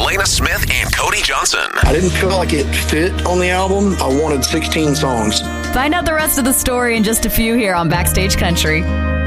Helena Smith and Cody Johnson. I didn't feel like it fit on the album. I wanted 16 songs. Find out the rest of the story in just a few here on Backstage Country.